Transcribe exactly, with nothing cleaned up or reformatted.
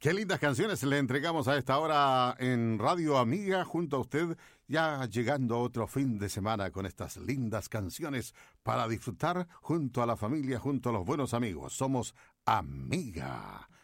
Qué lindas canciones le entregamos a esta hora en Radio Amiga junto a usted, ya llegando a otro fin de semana con estas lindas canciones para disfrutar junto a la familia, junto a los buenos amigos. Somos Amiga.